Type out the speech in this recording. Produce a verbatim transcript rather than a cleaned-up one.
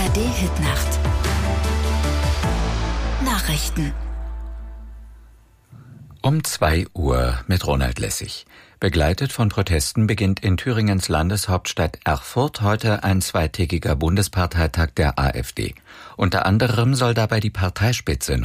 A R D-Hitnacht. Nachrichten. Um zwei Uhr mit Ronald Lessig. Begleitet von Protesten beginnt in Thüringens Landeshauptstadt Erfurt heute ein zweitägiger Bundesparteitag der AfD. Unter anderem soll dabei die Parteispitze